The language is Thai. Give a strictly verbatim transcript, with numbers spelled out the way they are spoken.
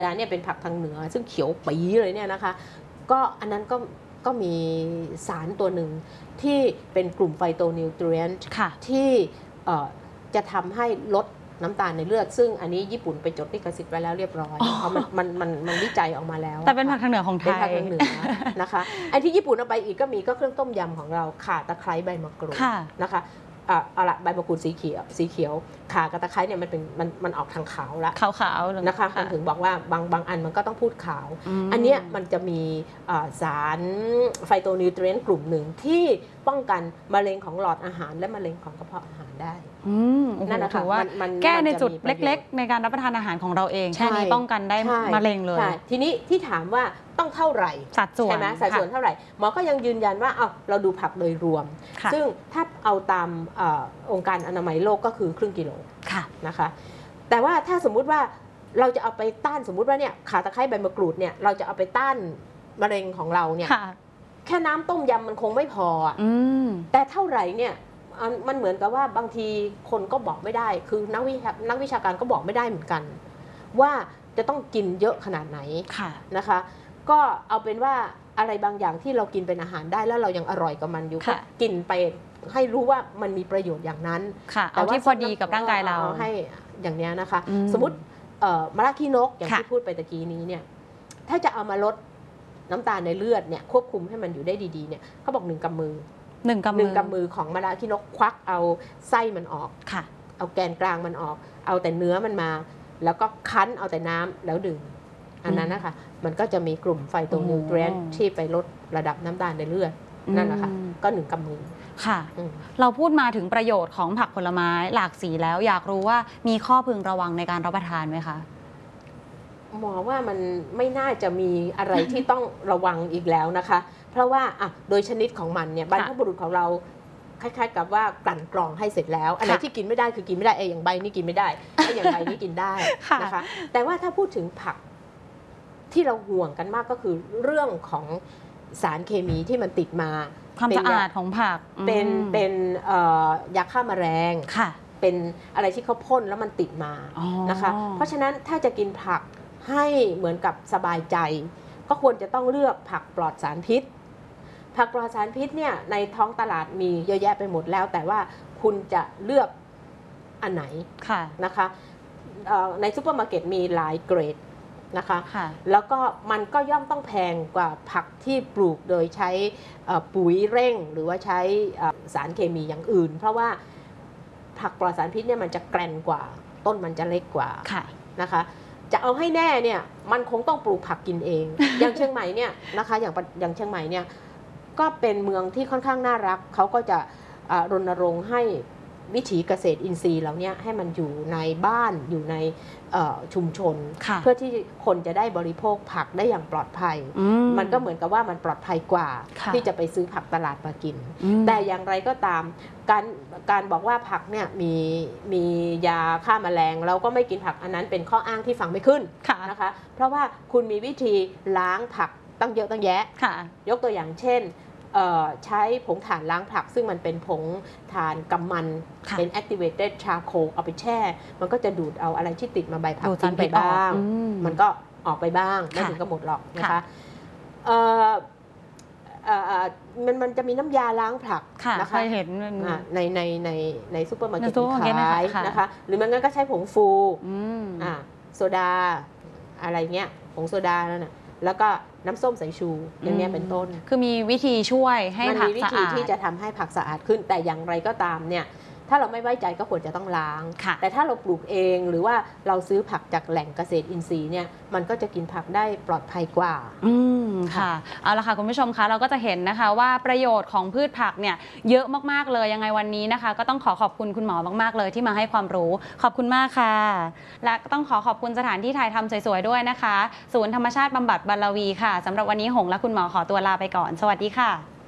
เนี่ยเป็นผักทางเหนือซึ่งเขียวปีเลยเนี่ยนะคะก็อันนั้นก็ก็มีสารตัวหนึ่งที่เป็นกลุ่มไฟโตนิวทรียนต์ที่จะทำให้ลดน้ำตาลในเลือดซึ่งอันนี้ญี่ปุ่นไปจดลิขสิทธิ์ไว้แล้วเรียบร้อยเพราะมันมันมันมันวิจัยออกมาแล้วแต่เป็นผักทางเหนือของไทยเป็นผักทางเหนือนะคะไอ้ที่ญี่ปุ่นเอาไปอีกก็มีก็เครื่องต้มยำของเราข่าตะไคร้ใบมะกรูดนะคะเอาละใบมะกรูดสีเขียวสีเขียวข่ากับตะไคร้เนี่ยมันเป็นมันมันออกทางขาวละขาวๆนะคะมันถึงบอกว่าบางบางอันมันก็ต้องพูดขาวอันเนี้ยมันจะมีสารไฟโตนิวทรียนต์กลุ่มหนึ่งที่ป้องกันมะเร็งของหลอดอาหารและมะเร็งของกระเพาะอาหารได้นั่นแหละถือว่าแก้ในจุดเล็กๆในการรับประทานอาหารของเราเองแค่นี้ป้องกันได้มะเร็งเลยทีนี้ที่ถามว่าต้องเท่าไหร่สัดส่วนใช่ไหมสัดส่วนเท่าไหร่หมอก็ยังยืนยันว่าเอาเราดูผักโดยรวมซึ่งถ้าเอาตามองค์การอนามัยโลกก็คือครึ่งกิโลนะคะแต่ว่าถ้าสมมุติว่าเราจะเอาไปต้านสมมุติว่าเนี่ยข่าตะไคร้ใบมะกรูดเนี่ยเราจะเอาไปต้านมะเร็งของเราเนี่ยแค่น้ำต้มยำมันคงไม่พอแต่เท่าไหร่เนี่ยมันเหมือนกับว่าบางทีคนก็บอกไม่ได้คือนักวิชานักวิชาการก็บอกไม่ได้เหมือนกันว่าจะต้องกินเยอะขนาดไหนนะคะก็เอาเป็นว่าอะไรบางอย่างที่เรากินเป็นอาหารได้แล้วเรายังอร่อยกับมันอยู่ก็กินไปให้รู้ว่ามันมีประโยชน์อย่างนั้นแต่ว่าที่พอดีกับร่างกายเราให้อย่างนี้นะคะสมมติมะระขี้นกอย่างที่พูดไปตะกี้นี้เนี่ยถ้าจะเอามาลดน้ำตาลในเลือดเนี่ยควบคุมให้มันอยู่ได้ดีๆเนี่ยเขาบอกหนึ่งกำมือหนึ่งกำมือหนึ่งกำมือของมะระขี้นกควักเอาไส้มันออกเอาแกนกลางมันออกเอาแต่เนื้อมันมาแล้วก็คั้นเอาแต่น้ำแล้วดื่มอันนั้นนะคะมันก็จะมีกลุ่มไฟโตนิวทรียนต์ที่ไปลดระดับน้ำตาลในเลือดนั่นแหละค่ะก็หนึ่งกำมือค่ะเราพูดมาถึงประโยชน์ของผักผลไม้หลากสีแล้วอยากรู้ว่ามีข้อพึงระวังในการรับประทานไหมคะหมอว่ามันไม่น่าจะมีอะไรที่ต้องระวังอีกแล้วนะคะเพราะว่าอ่ะโดยชนิดของมันเนี่ยบรรพบุรุษของเราคล้ายๆกับว่ากลั่นกรองให้เสร็จแล้วอันไหนที่กินไม่ได้คือกินไม่ได้ไอ้อย่างใบนี่กินไม่ได้ไอ้อย่างใบนี่กินได้นะคะแต่ว่าถ้าพูดถึงผักที่เราห่วงกันมากก็คือเรื่องของสารเคมีที่มันติดมาความสะอาดของผักเป็นเป็นยาฆ่าแมลงเป็นอะไรที่เขาพ่นแล้วมันติดมานะคะเพราะฉะนั้นถ้าจะกินผักให้เหมือนกับสบายใจก็ควรจะต้องเลือกผักปลอดสารพิษผักปลอดสารพิษเนี่ยในท้องตลาดมีเยอะแยะไปหมดแล้วแต่ว่าคุณจะเลือกอันไหนนะคะในซุปเปอร์มาร์เก็ตมีหลายเกรดนะคะแล้วก็มันก็ย่อมต้องแพงกว่าผักที่ปลูกโดยใช้ปุ๋ยเร่งหรือว่าใช้สารเคมีอย่างอื่นเพราะว่าผักปลอดสารพิษเนี่ยมันจะแกร่งกว่าต้นมันจะเล็กกว่านะคะจะเอาให้แน่เนี่ยมันคงต้องปลูกผักกินเอง อย่างเชียงใหม่เนี่ยนะคะอย่างอย่างเชียงใหม่เนี่ยก็เป็นเมืองที่ค่อนข้างน่ารักเขาก็จะรณรงค์ให้วิถีเกษตรอินทรีย์เหล่านี้ให้มันอยู่ในบ้านอยู่ในชุมชนเพื่อที่คนจะได้บริโภคผักได้อย่างปลอดภัยมันก็เหมือนกับว่ามันปลอดภัยกว่าที่จะไปซื้อผักตลาดมากินแต่อย่างไรก็ตามการการบอกว่าผักเนี่ยมีมียาฆ่าแมลงเราก็ไม่กินผักอันนั้นเป็นข้ออ้างที่ฟังไม่ขึ้นนะคะเพราะว่าคุณมีวิธีล้างผักตั้งเยอะตั้งแยะยกตัวอย่างเช่นใช้ผงถ่านล้างผักซึ่งมันเป็นผงถ่านกำมันเป็น activated charcoal เอาไปแช่มันก็จะดูดเอาอะไรที่ติดมาใบผักทิ้งไปบ้างมันก็ออกไปบ้างไม่ถึงก็หมดหรอกนะคะมันมันจะมีน้ำยาล้างผักนะคะเห็นในในในในซุปเปอร์มาร์เก็ตขายนะคะหรือมันงั้นก็ใช้ผงฟูโซดาอะไรเงี้ยผงโซดานั่นน่ะแล้วก็น้ำส้มสายชูอย่างนี้เป็นต้นคือมีวิธีช่วยให้ผักสะอาดมันมีวิธีที่จะทำให้ผักสะอาดขึ้นแต่อย่างไรก็ตามเนี่ยถ้าเราไม่ไว้ใจก็ควรจะต้องล้างแต่ถ้าเราปลูกเองหรือว่าเราซื้อผักจากแหล่งเกษตรอินทรีย์เนี่ยมันก็จะกินผักได้ปลอดภัยกว่าอืมค่ะเอาละค่ะคุณผู้ชมคะเราก็จะเห็นนะคะว่าประโยชน์ของพืชผักเนี่ยเยอะมากๆเลยยังไงวันนี้นะคะก็ต้องขอขอบคุณคุณหมอมากๆเลยที่มาให้ความรู้ขอบคุณมากค่ะและต้องขอขอบคุณสถานที่ถ่ายทำสวยๆด้วยนะคะศูนย์ธรรมชาติบำบัดบารวีค่ะสำหรับวันนี้หงและคุณหมอขอตัวลาไปก่อนสวัสดีค่ะ